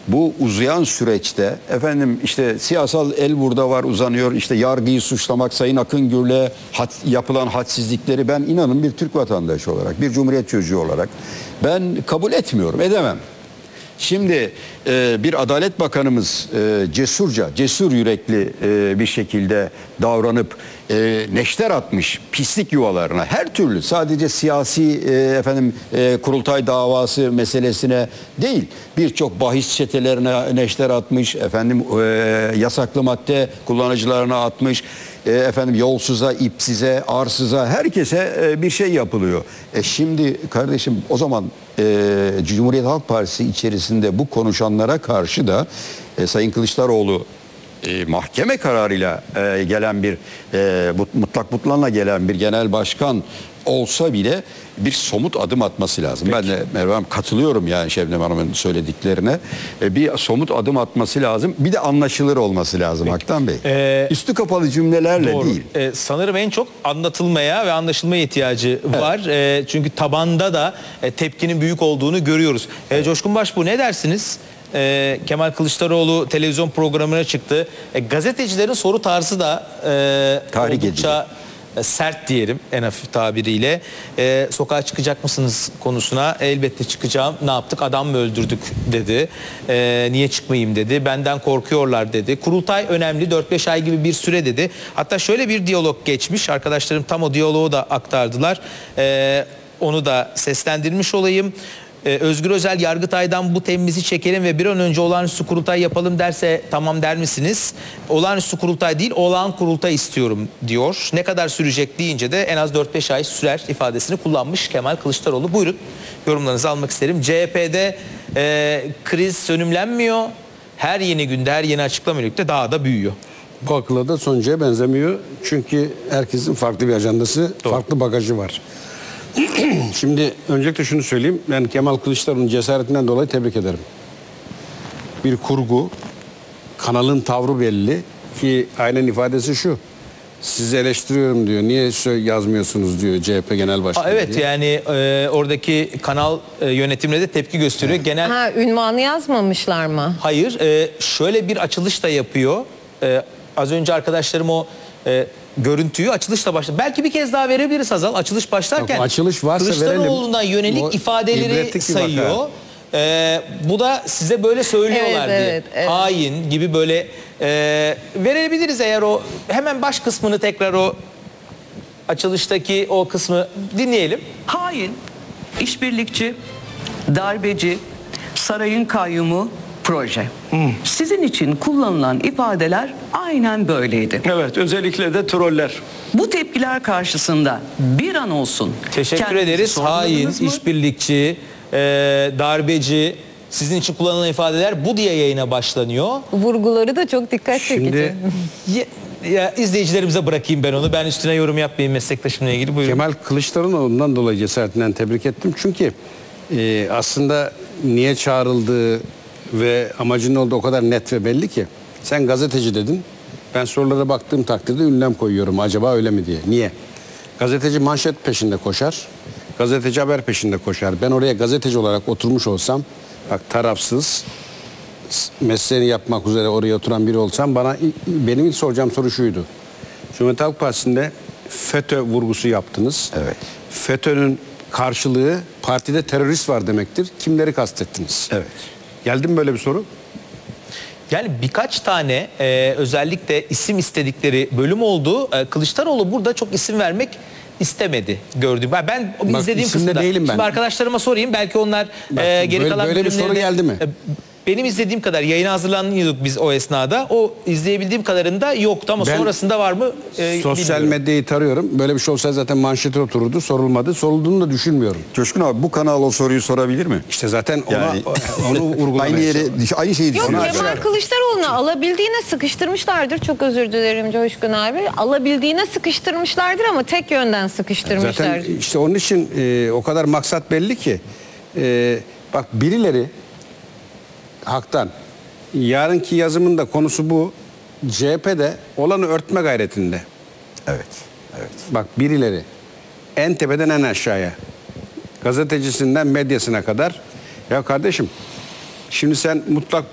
bu uzayan süreçte efendim işte siyasal el burada var uzanıyor, işte yargıyı suçlamak, Sayın Akıngür'le yapılan hadsizlikleri ben inanın bir Türk vatandaşı olarak, bir Cumhuriyet çocuğu olarak ben kabul etmiyorum, edemem. Şimdi bir Adalet Bakanımız cesur yürekli bir şekilde davranıp neşter atmış pislik yuvalarına, her türlü, sadece siyasi kurultay davası meselesine değil, birçok bahis çetelerine neşter atmış, yasaklı madde kullanıcılarına atmış, yolsuza, ipsize, arsıza, herkese bir şey yapılıyor. Şimdi kardeşim, o zaman Cumhuriyet Halk Partisi içerisinde bu konuşanlara karşı da Sayın Kılıçdaroğlu mahkeme kararıyla gelen bir mutlak butlanla gelen bir genel başkan olsa bile bir somut adım atması lazım. Peki. Ben de Merve Hanım katılıyorum yani Şebnem Hanım'ın söylediklerine. Bir somut adım atması lazım. Bir de anlaşılır olması lazım. Peki. Haktan Bey. Üstü kapalı cümlelerle doğru. değil. Sanırım en çok anlatılmaya ve anlaşılmaya ihtiyacı var. Çünkü tabanda da tepkinin büyük olduğunu görüyoruz. Coşkun Başbuğ, ne dersiniz? Kemal Kılıçdaroğlu televizyon programına çıktı. Gazetecilerin soru tarzı da oldukça sert diyelim, en hafif tabiriyle. Sokağa çıkacak mısınız konusuna elbette çıkacağım. Ne yaptık? Adam mı öldürdük dedi. Niye çıkmayayım dedi. Benden korkuyorlar dedi. Kurultay önemli, 4-5 ay gibi bir süre dedi. Hatta şöyle bir diyalog geçmiş. Arkadaşlarım tam o diyaloğu da aktardılar. Onu da seslendirmiş olayım. Özgür Özel, Yargıtay'dan bu temizi çekelim ve bir an önce olağanüstü kurultay yapalım derse tamam der misiniz? Olağanüstü kurultay değil, olağan kurultay istiyorum diyor. Ne kadar sürecek deyince de en az 4-5 ay sürer ifadesini kullanmış Kemal Kılıçdaroğlu. Buyurun, yorumlarınızı almak isterim. CHP'de kriz sönümlenmiyor. Her yeni günde, her yeni açıklama birlikte daha da büyüyor. Bu akılla da sonuncuya benzemiyor. Çünkü herkesin farklı bir ajandası, farklı bagajı var. Şimdi öncelikle şunu söyleyeyim. Ben Kemal Kılıçdaroğlu'nun cesaretinden dolayı tebrik ederim. Bir kurgu, kanalın tavrı belli ki aynen ifadesi şu. Sizi eleştiriyorum diyor. Niye yazmıyorsunuz diyor CHP Genel Başkanı. Evet diye. yani oradaki kanal yönetimine de tepki gösteriyor. Evet. Genel... Ünvanı yazmamışlar mı? Hayır. Şöyle bir açılış da yapıyor. Az önce arkadaşlarım o görüntüyü açılışla başladı. Belki bir kez daha verebiliriz Hazal. Açılış başlarken. Yok, açılış varsa Kılıçdaroğlu'na yönelik ifadeleri sayıyor. Bu da size böyle söylüyorlar diye. Evet. Hain gibi böyle verebiliriz eğer o hemen baş kısmını tekrar o açılıştaki o kısmı dinleyelim. Hain, işbirlikçi, darbeci, sarayın kayyumu, proje. Sizin için kullanılan ifadeler aynen böyleydi. Evet, özellikle de troller. Bu tepkiler karşısında bir an olsun Teşekkür ederiz. Hain, işbirlikçi, darbeci, sizin için kullanılan ifadeler bu diye yayına başlanıyor. Vurguları da çok dikkat çekici. Ya izleyicilerimize bırakayım ben onu. Ben üstüne yorum yapmayayım meslektaşımla ilgili. Buyurun. Kemal Kılıçdaroğlu'ndan dolayı cesaretinden tebrik ettim. Çünkü aslında niye çağrıldığı ve amacının olduğu o kadar net ve belli ki. Sen gazeteci dedin. Ben sorulara baktığım takdirde ünlem koyuyorum. Acaba öyle mi diye. Niye? Gazeteci manşet peşinde koşar. Gazeteci haber peşinde koşar. Ben oraya gazeteci olarak oturmuş olsam, bak tarafsız, mesleğini yapmak üzere oraya oturan biri olsam, benim ilk soracağım soru şuydu. Cumhuriyet Halk Partisi'nde FETÖ vurgusu yaptınız. Evet. FETÖ'nün karşılığı partide terörist var demektir. Kimleri kastettiniz? Evet. Geldi mi böyle bir soru? Yani birkaç tane özellikle isim istedikleri bölüm oldu. Kılıçdaroğlu burada çok isim vermek istemedi gördüğüm. Ben izlediğim kısımda. Değilim ben. Şimdi arkadaşlarıma sorayım. Belki onlar geri kalan böyle bir soru geldi mi? Benim izlediğim kadar, yayına hazırlanıyorduk biz o esnada. O izleyebildiğim kadarında yoktu ama sonrasında var mı sosyal bilmiyorum. medyayı tarıyorum. Böyle bir şey olsaydı zaten manşete otururdu. Sorulmadı. Sorulduğunu da düşünmüyorum. Coşkun abi, bu kanal o soruyu sorabilir mi? İşte zaten Yani, onu vurgulamaya aynı şeyi Yok, düşünüyoruz. Kemal Kılıçdaroğlu'nu alabildiğine sıkıştırmışlardır. Çok özür dilerim Coşkun abi. Alabildiğine sıkıştırmışlardır ama tek yönden sıkıştırmışlardır. zaten işte onun için o kadar maksat belli ki. Bak birileri haktan. Yarınki yazımın da konusu bu. CHP'de olanı örtme gayretinde. Evet. Evet. Bak birileri en tepeden en aşağıya, gazetecisinden medyasına kadar, ya kardeşim şimdi sen mutlak